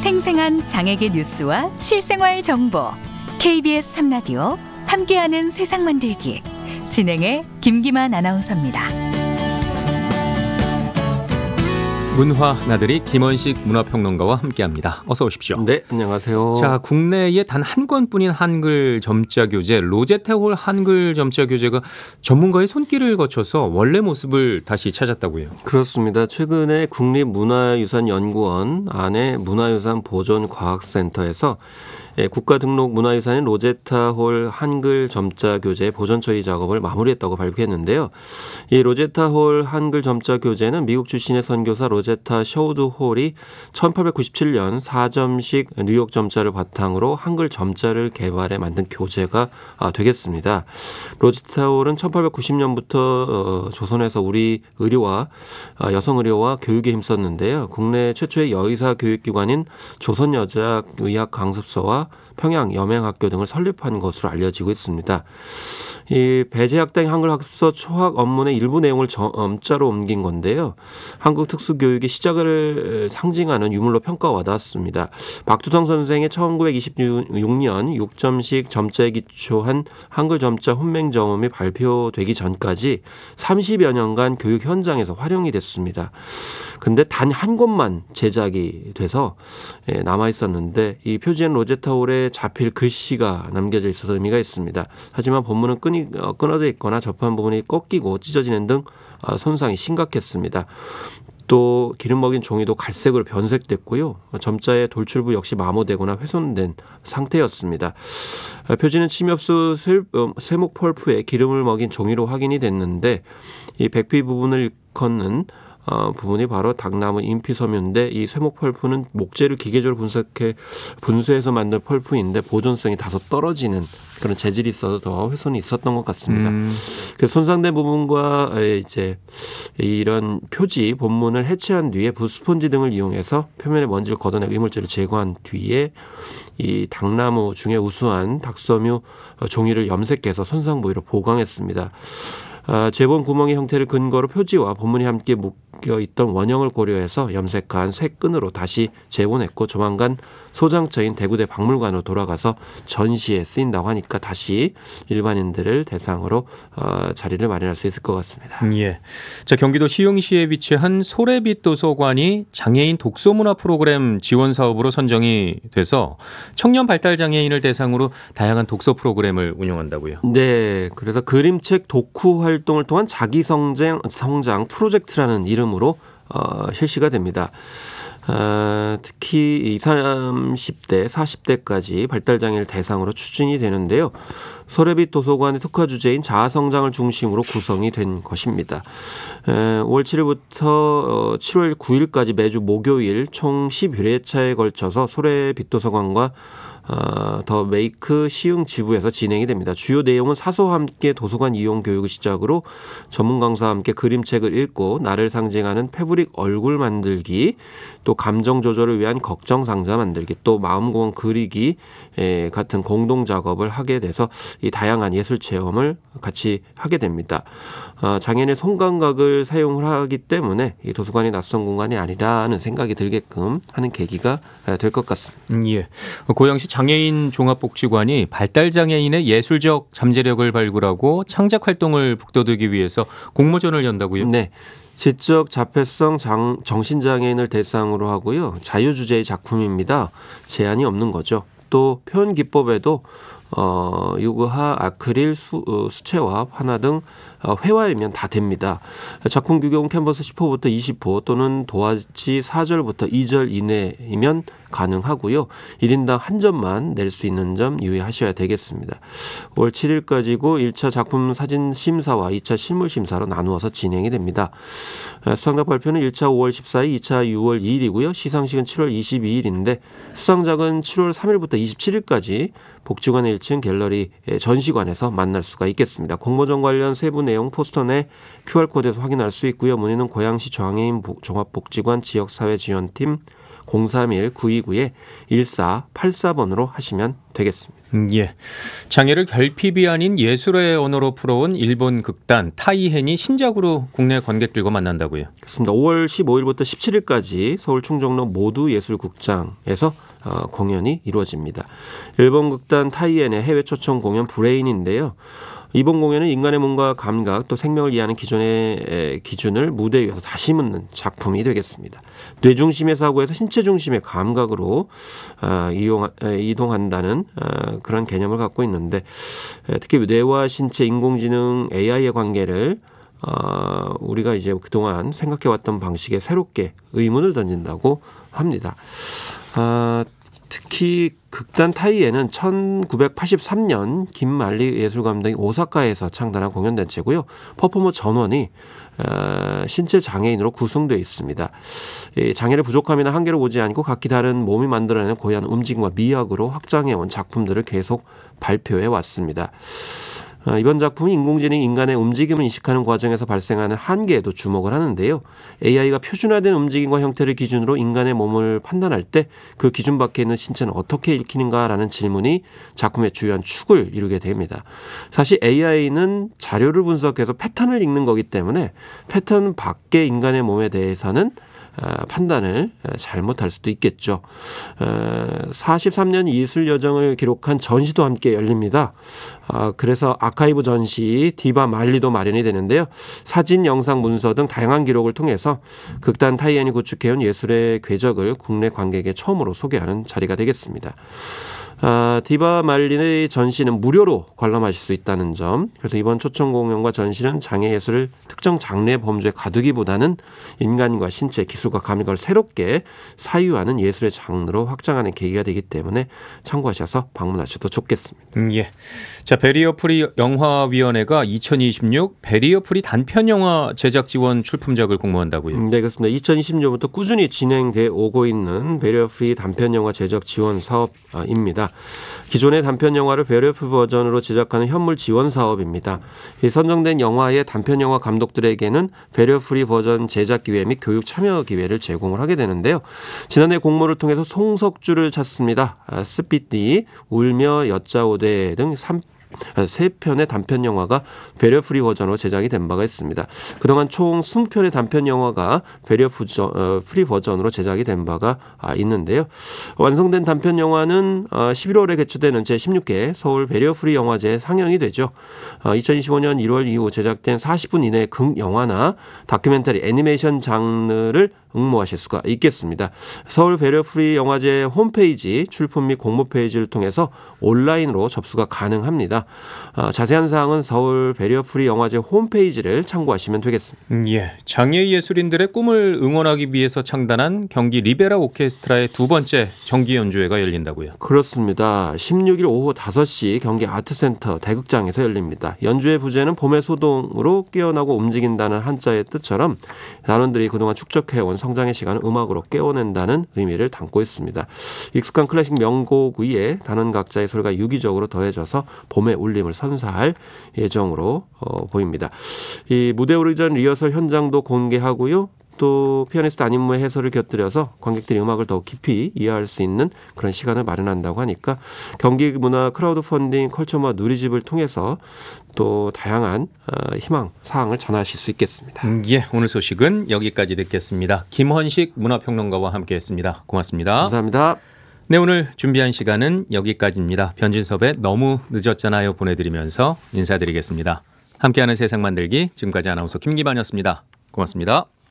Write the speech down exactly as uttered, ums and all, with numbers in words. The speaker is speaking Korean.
생생한 장애계 뉴스와 실생활 정보 케이비에스 삼 라디오 함께하는 세상 만들기 진행의 김기만 아나운서입니다. 문화 나들이 김원식 문화평론가와 함께합니다. 어서 오십시오. 네, 안녕하세요. 자, 국내에 단 한 권뿐인 한글 점자 교재 로제타홀 한글 점자 교재가 전문가의 손길을 거쳐서 원래 모습을 다시 찾았다고요. 그렇습니다. 최근에 국립문화유산연구원 안에 문화유산보존과학센터에서 국가등록 문화유산인 로제타홀 한글 점자 교재 보존 처리 작업을 마무리했다고 발표했는데요. 이 로제타홀 한글 점자 교재는 미국 출신의 선교사 로제타 셔우드 홀이 천팔백구십칠 년 사 점식 뉴욕 점자를 바탕으로 한글 점자를 개발해 만든 교재가 되겠습니다. 로제타 홀은 천팔백구십 년부터 조선에서 우리 의료와 여성 의료와 교육에 힘썼는데요. 국내 최초의 여의사 교육기관인 조선여자의학강습소와 평양 여맹학교 등을 설립한 것으로 알려지고 있습니다. 이 배재학당 한글학습서 초학 업문의 일부 내용을 점자로 옮긴 건데요. 한국 특수교육의 시작을 상징하는 유물로 평가받았습니다. 박두성 선생의 천구백이십육 년 육 점식 점자에 기초한 한글 점자 훈맹정음이 발표되기 전까지 삼십여 년간 교육 현장에서 활용이 됐습니다. 근데 단 한 권만 제작이 돼서 남아 있었는데 이 표지엔 로제타홀에 자필 글씨가 남겨져 있어서 의미가 있습니다. 하지만 본문은 끈이 끊어져 있거나 접한 부분이 꺾이고 찢어지는 등 손상이 심각했습니다. 또 기름 먹인 종이도 갈색으로 변색됐고요. 점자의 돌출부 역시 마모되거나 훼손된 상태였습니다. 표지는 침엽수 쇠목 펄프에 기름을 먹인 종이로 확인이 됐는데 이 백피 부분을 일컫는 어, 부분이 바로 당나무 인피섬유인데 이 쇠목 펄프는 목재를 기계적으로 분석해 분쇄해서 만든 펄프인데 보존성이 다소 떨어지는 그런 재질이 있어서 더 훼손이 있었던 것 같습니다. 음. 그래서 손상된 부분과 이제 이런 표지 본문을 해체한 뒤에 붓스펀지 등을 이용해서 표면의 먼지를 걷어내고 이물질을 제거한 뒤에 이 당나무 중에 우수한 닭섬유 종이를 염색해서 손상 부위로 보강했습니다. 아, 재본 구멍의 형태를 근거로 표지와 본문이 함께 묶여있던 원형을 고려해서 염색한 새 끈으로 다시 재본했고 조만간 소장처인 대구대 박물관으로 돌아가서 전시에 쓰인다고 하니까 다시 일반인들을 대상으로 어, 자리를 마련할 수 있을 것 같습니다. 예. 자, 경기도 시흥시에 위치한 소래빛 도서관이 장애인 독서문화 프로그램 지원 사업으로 선정이 돼서 청년 발달 장애인을 대상으로 다양한 독서 프로그램을 운영한다고요. 네. 그래서 그림책 독후 활동을 통한 자기 성장, 성장 프로젝트라는 이름으로 어, 실시가 됩니다. 어, 특히 이십, 삼십 대, 사십 대까지 발달장애를 대상으로 추진이 되는데요. 소래빛 도서관의 특화 주제인 자아성장을 중심으로 구성이 된 것입니다. 에, 오월 칠일부터 칠월 구일까지 매주 목요일 총 십일 회차에 걸쳐서 소래빛 도서관과 어, 더 메이크 시흥 지부에서 진행이 됩니다. 주요 내용은 사서와 함께 도서관 이용 교육을 시작으로 전문 강사와 함께 그림책을 읽고 나를 상징하는 패브릭 얼굴 만들기, 또 감정 조절을 위한 걱정 상자 만들기, 또 마음공원 그리기 에, 같은 공동 작업을 하게 돼서 이 다양한 예술 체험을 같이 하게 됩니다. 어, 장애인의 손감각을 사용을 하기 때문에 이 도서관이 낯선 공간이 아니라는 생각이 들게끔 하는 계기가 될 것 같습니다. 음, 예. 고양시 장애인 종합복지관이 발달장애인의 예술적 잠재력을 발굴하고 창작 활동을 북돋우기 위해서 공모전을 연다고요? 네. 지적 자폐성 장, 정신장애인을 대상으로 하고요. 자유주제의 작품입니다. 제한이 없는 거죠. 또 표현 기법에도 어, 유구화, 아크릴, 수, 어, 수채화, 화나 등 어, 회화이면 다 됩니다. 작품 규격은 캔버스 십 호부터 이십 호 또는 도화지 사 절부터 이 절 이내이면 가능하고요. 일 인당 한 점만 낼 수 있는 점 유의하셔야 되겠습니다. 오월 칠일까지고 일 차 작품 사진 심사와 이 차 실물 심사로 나누어서 진행이 됩니다. 수상작 발표는 일 차 오월 십사일, 이 차 유월 이일이고요. 시상식은 칠월 이십이일인데 수상작은 칠월 삼일부터 이십칠일까지 복지관 일 층 갤러리 전시관에서 만날 수가 있겠습니다. 공모전 관련 세부 내용 포스터 내 큐알코드에서 확인할 수 있고요. 문의는 고양시 장애인 종합복지관 지역사회지원팀 공삼일 구이구 일사팔사 번으로 하시면 되겠습니다. 음, 예. 장애를 결핍이 아닌 예술의 언어로 풀어온 일본 극단 타이헨이 신작으로 국내 관객들과 만난다고요. 그렇습니다. 오월 십오일부터 십칠일까지 서울 충정로 모두예술극장에서 어, 공연이 이루어집니다. 일본 극단 타이엔의 해외 초청 공연 브레인인데요. 이번 공연은 인간의 몸과 감각 또 생명을 이해하는 기존의 기준을 무대 위에서 다시 묻는 작품이 되겠습니다. 뇌 중심의 사고에서 신체 중심의 감각으로 어, 이용, 이동한다는 어, 그런 개념을 갖고 있는데 특히 뇌와 신체, 인공지능, 에이아이의 관계를 어, 우리가 이제 그동안 생각해왔던 방식에 새롭게 의문을 던진다고 합니다. 어, 특히 극단 타이에는 천구백팔십삼년 김말리 예술감독이 오사카에서 창단한 공연단체고요. 퍼포머 전원이 어, 신체 장애인으로 구성되어 있습니다. 이 장애를 부족함이나 한계를 보지 않고 각기 다른 몸이 만들어내는 고유한 움직임과 미학으로 확장해온 작품들을 계속 발표해 왔습니다. 어, 이번 작품은 인공지능이 인간의 움직임을 인식하는 과정에서 발생하는 한계에도 주목을 하는데요. 에이아이가 표준화된 움직임과 형태를 기준으로 인간의 몸을 판단할 때 그 기준 밖에 있는 신체는 어떻게 읽히는가라는 질문이 작품의 주요한 축을 이루게 됩니다. 사실 에이아이는 자료를 분석해서 패턴을 읽는 거기 때문에 패턴 밖의 인간의 몸에 대해서는 판단을 잘못할 수도 있겠죠. 사십삼년 이술 여정을 기록한 전시도 함께 열립니다. 그래서 아카이브 전시 디바 말리도 마련이 되는데요. 사진, 영상, 문서 등 다양한 기록을 통해서 극단 타이엔이 구축해온 예술의 궤적을 국내 관객에 처음으로 소개하는 자리가 되겠습니다. 아, 디바 말린의 전시는 무료로 관람하실 수 있다는 점. 그래서 이번 초청 공연과 전시는 장애 예술을 특정 장르의 범주에 가두기보다는 인간과 신체, 기술과 감각을 새롭게 사유하는 예술의 장르로 확장하는 계기가 되기 때문에 참고하셔서 방문하셔도 좋겠습니다. 음, 예. 자, 베리어 프리 영화위원회가 이천이십육 베리어 프리 단편 영화 제작 지원 출품작을 공모한다고요. 음, 네, 그렇습니다. 이천이십육년부터 꾸준히 진행돼 오고 있는 베리어 프리 단편 영화 제작 지원 사업입니다. 기존의 단편 영화를 베리어프리 버전으로 제작하는 현물 지원 사업입니다. 이 선정된 영화의 단편 영화 감독들에게는 베리어프리 버전 제작 기회 및 교육 참여 기회를 제공을 하게 되는데요. 지난해 공모를 통해서 송석주를 찾습니다. 아, 스피디, 울며 여자오대 등 세 편의 단편 영화가 배려 프리 버전으로 제작이 된 바가 있습니다. 그동안 총 이십 편의 단편 영화가 배려 프리 버전으로 제작이 된 바가 있는데요. 완성된 단편 영화는 십일월에 개최되는 제십육회 서울 배려 프리 영화제에 상영이 되죠. 이천이십오년 일월 이후 제작된 사십 분 이내의 극영화나 다큐멘터리, 애니메이션 장르를 응모하실 수가 있겠습니다. 서울 배려 프리 영화제 홈페이지 출품 및 공모 페이지를 통해서 온라인으로 접수가 가능합니다. 어, 자세한 사항은 서울 배려 프리 영화제 홈페이지를 참고하시면 되겠습니다. 음, 예. 장애 예술인들의 꿈을 응원하기 위해서 창단한 경기 리베라 오케스트라의 두 번째 정기 연주회가 열린다고요. 그렇습니다. 십육일 오후 다섯시 경기 아트센터 대극장에서 열립니다. 연주회 부제는 봄의 소동으로 깨어나고 움직인다는 한자의 뜻처럼 단원들이 그동안 축적해온 성장의 시간을 음악으로 깨워낸다는 의미를 담고 있습니다. 익숙한 클래식 명곡 위에 단원 각자의 소리가 유기적으로 더해져서 봄의 울림을 선사할 예정으로 어, 보입니다. 이 무대 오르기 전 리허설 현장도 공개하고요. 또 피아니스트 안인무의 해설을 곁들여서 관객들이 음악을 더 깊이 이해할 수 있는 그런 시간을 마련한다고 하니까 경기문화 크라우드 펀딩 컬처문화 누리집을 통해서 또 다양한 희망 사항을 전하실 수 있겠습니다. 음, 예, 오늘 소식은 여기까지 듣겠습니다. 김헌식 문화평론가와 함께했습니다. 고맙습니다. 감사합니다. 네, 오늘 준비한 시간은 여기까지입니다. 변진섭의 너무 늦었잖아요 보내드리면서 인사드리겠습니다. 함께하는 세상 만들기 지금까지 아나운서 김기반이었습니다. 고맙습니다.